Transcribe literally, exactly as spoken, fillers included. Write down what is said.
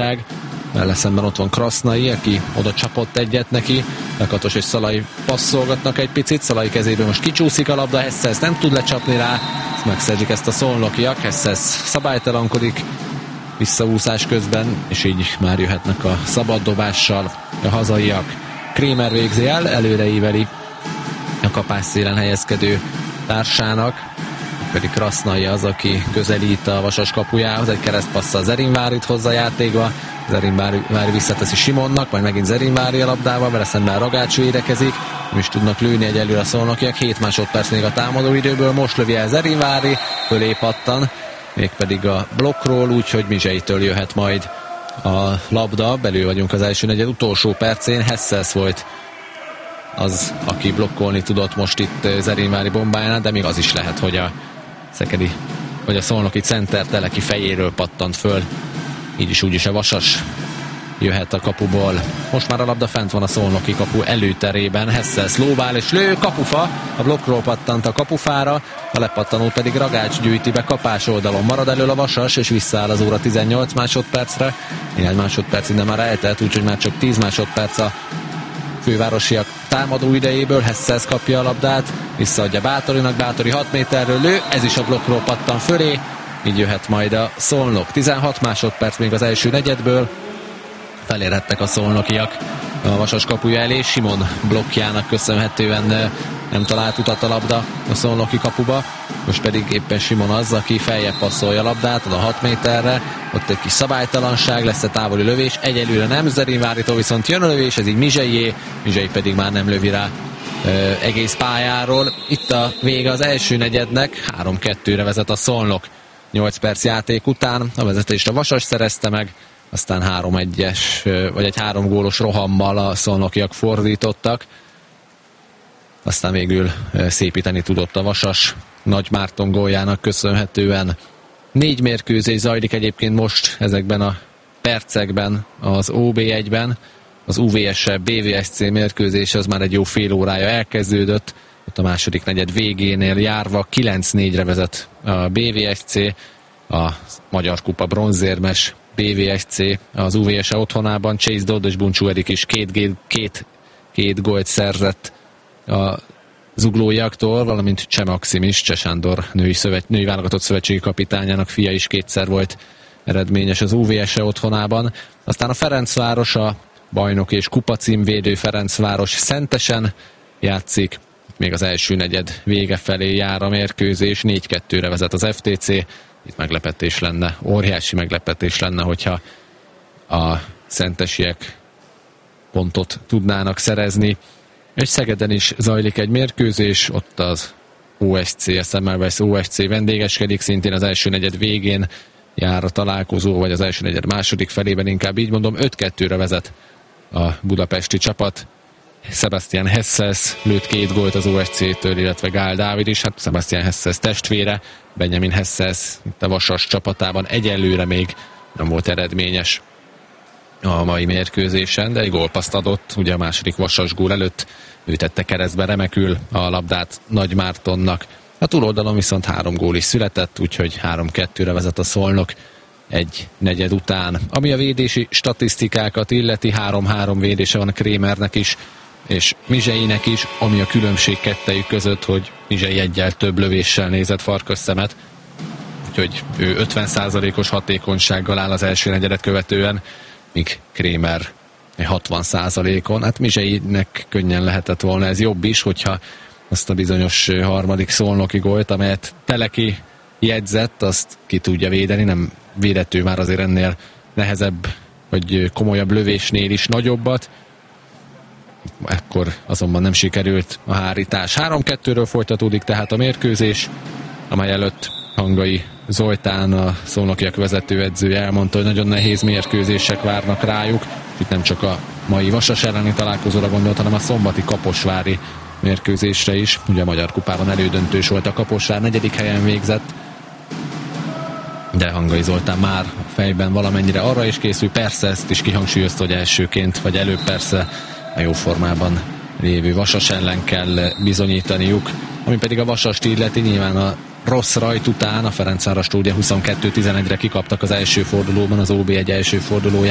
biztonság. Vele szemben ott van Krasznai, aki oda csapott egyet neki. Lakatos és Szalai passzolgatnak egy picit. Szalai kezéből most kicsúszik a labda, Hesselsz nem tud lecsapni rá. Megszerzik ezt a szolnokiak. Hesselsz szabálytalankodik visszaúszás közben, és így már jöhetnek a szabad dobással a hazaiak. Krémer végzi el, előre íveli a kapásszélen helyezkedő társának, pedig Krasznai az, aki közelít a Vasas kapujához, egy keresztpasszal Zerinvárit hozza a játékba, Zerinvári visszateszi Simonnak, majd megint Zerinvári a labdával, vele szemben Ragács védekezik, nem is tudnak lőni egyelőre a szolnokiak, hét másodperc még a támadó időből, most lövi el Zerinvári, fölé pattan, mégpedig a blokkról, úgyhogy Mizselytől jöhet majd a labda, belül vagyunk az első negyed utolsó percén, Hesselsz volt az, aki blokkolni tudott most itt Zerinvári bombájánál, de még az is lehet, hogy a Szekedi, hogy a szolnoki center Teleki fejéről pattant föl, így is úgy is a Vasas jöhet a kapuból. Most már a labda fent van a szolnoki kapu előterében, Hesselsz lóbál és lő, kapufa, a blokkról pattant a kapufára, a lepattanót pedig Ragács gyűjti be, kapás oldalon marad elől a Vasas, és visszaáll az óra tizennyolc másodpercre, néhány másodperc innen már eltelt, úgyhogy már csak tíz másodperc a fővárosiak támadó idejéből. Hesselsz kapja a labdát, visszaadja Bátorinak, Bátori hat méterről lő, ez is a blokkról pattan fölé, így jöhet majd a Szolnok. tizenhat másodperc még az első negyedből, felérhetnek a szolnokiak a Vasas kapuja elé, Simon blokkjának köszönhetően nem talált utat a labda a szolnoki kapuba, most pedig éppen Simon az, aki feljebb passzolja a labdát, a hat méterre, ott egy kis szabálytalanság, lesz a távoli lövés, egyelőre nem, Zerinvárítól viszont jön a lövés, ez így Mizselyé, Mizsely pedig már nem lövi rá ö, egész pályáról. Itt a vége az első negyednek, három kettőre vezet a Szolnok nyolc perc játék után, a vezetést a Vasas szerezte meg, aztán három egyes, vagy egy három gólos rohammal a szolnokiak fordítottak, aztán végül szépíteni tudott a Vasas Nagy Márton góljának köszönhetően. Négy mérkőzés zajlik egyébként most ezekben a percekben az o bé egyben, az u vé es-e bé vé es cé mérkőzés az már egy jó fél órája elkezdődött, ott a második negyed végénél járva kilenc négyre vezet a bé vé es cé, a Magyar Kupa bronzérmes bé vé es cé az u vé es-e otthonában. Chase Dodd és Buncsú Erik is két, két, két gólt szerzett a zuglóiaktól, valamint Cseh Maxim is, Cseh Sándor női, szövet, női válogatott szövetségi kapitányának fia is kétszer volt eredményes az u vé es-e otthonában. Aztán a Ferencváros, a bajnok és kupacímvédő Ferencváros Szentesen játszik, még az első negyed vége felé jár a mérkőzés, négy kettőre vezet az ef té cé. Itt meglepetés lenne, óriási meglepetés lenne, hogyha a szentesiek pontot tudnának szerezni. És Szegeden is zajlik egy mérkőzés, ott az o es cé, a Semmelweis o es cé vendégeskedik, szintén az első negyed végén jár a találkozó, vagy az első negyed második felében, inkább így mondom, öt kettőre vezet a budapesti csapat. Sebastian Hesselsz lőtt két gólt az o es cé-től, illetve Gál Dávid is, hát Sebastian Hesselsz testvére, Benjamin Hesselsz itt a Vasas csapatában egyelőre még nem volt eredményes a mai mérkőzésen, de egy gólpaszt adott, ugye a második Vasas gól előtt ő tette keresztbe remekül a labdát Nagy Mártonnak. A túloldalon viszont három gól is született, úgyhogy három kettőre vezet a Szolnok egy negyed után. Ami a védési statisztikákat illeti, három-három védése van a Krémernek is, és Mizseinek is, ami a különbség kettejük között, hogy Mizsei egyel több lövéssel nézett farkasszemet, úgyhogy ő ötven százalékos hatékonysággal áll az első negyedet követően, míg Krémer hatvan százalékon. Hát Mizseinek könnyen lehetett volna ez jobb is, hogyha azt a bizonyos harmadik szolnoki gólt, amelyet Teleki jegyzett, azt ki tudja védeni, nem védett ő már azért ennél nehezebb, vagy komolyabb lövésnél is nagyobbat. Ekkor azonban nem sikerült a hárítás. három kettőről folytatódik tehát a mérkőzés, amely előtt Hangai Zoltán, a szolnokiak vezetőedzője elmondta, hogy nagyon nehéz mérkőzések várnak rájuk. Itt nem csak a mai Vasas elleni találkozóra gondolt, hanem a szombati kaposvári mérkőzésre is. Ugye a Magyar Kupában elődöntős volt a Kaposvár, negyedik helyen végzett, de Hangai Zoltán már fejben valamennyire arra is készül. Persze ezt is kihangsúlyozta, hogy elsőként, vagy előbb persze a jó formában lévő Vasas ellen kell bizonyítaniuk. Ami pedig a Vasast illeti, nyilván a rossz rajt után a Ferencvárostól ugye huszonkettő tizenegyre kikaptak az első fordulóban, az o bé egy első fordulójában.